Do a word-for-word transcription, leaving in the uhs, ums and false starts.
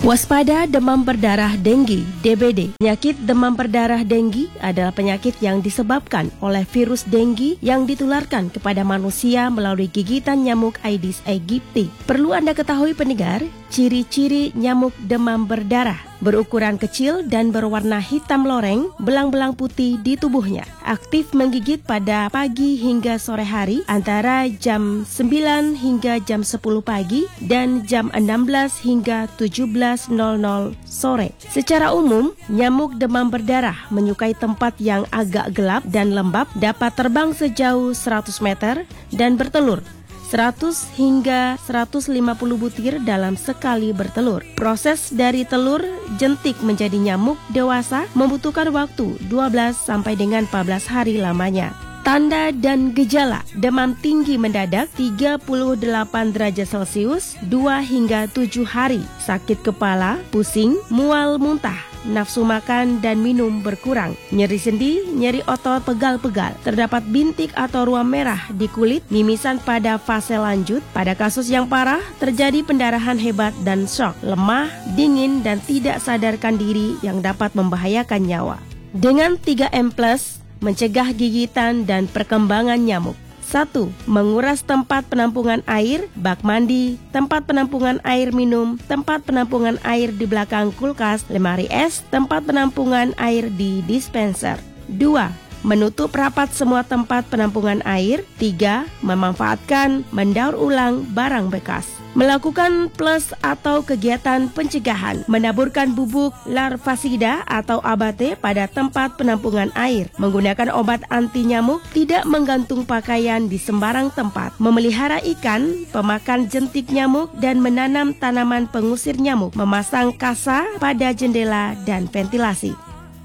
Waspada demam berdarah denggi D B D. Penyakit demam berdarah denggi adalah penyakit yang disebabkan oleh virus denggi yang ditularkan kepada manusia melalui gigitan nyamuk Aedes aegypti. Perlu Anda ketahui pendengar, ciri-ciri nyamuk demam berdarah: berukuran kecil dan berwarna hitam loreng, belang-belang putih di tubuhnya. Aktif menggigit pada pagi hingga sore hari antara jam sembilan hingga jam sepuluh pagi dan jam enam belas hingga tujuh belas sore. Secara umum, nyamuk demam berdarah menyukai tempat yang agak gelap dan lembab, dapat terbang sejauh seratus meter dan bertelur seratus hingga seratus lima puluh butir dalam sekali bertelur. Proses dari telur jentik menjadi nyamuk dewasa membutuhkan waktu dua belas sampai dengan empat belas hari lamanya. Tanda dan gejala: demam tinggi mendadak tiga puluh delapan derajat Celcius dua hingga tujuh hari, sakit kepala, pusing, mual, muntah, nafsu makan dan minum berkurang, nyeri sendi, nyeri otot pegal-pegal, terdapat bintik atau ruam merah di kulit, mimisan pada fase lanjut. Pada kasus yang parah, terjadi pendarahan hebat dan shock, lemah, dingin, dan tidak sadarkan diri yang dapat membahayakan nyawa. Dengan tiga M plus, mencegah gigitan dan perkembangan nyamuk. satu. Menguras tempat penampungan air, bak mandi, tempat penampungan air minum, tempat penampungan air di belakang kulkas, lemari es, tempat penampungan air di dispenser. Dua. Menutup rapat semua tempat penampungan air. Tiga. Memanfaatkan mendaur ulang barang bekas. Melakukan plus atau kegiatan pencegahan, menaburkan bubuk larvasida atau abate pada tempat penampungan air, menggunakan obat anti nyamuk, tidak menggantung pakaian di sembarang tempat, memelihara ikan pemakan jentik nyamuk, dan menanam tanaman pengusir nyamuk, memasang kasa pada jendela dan ventilasi.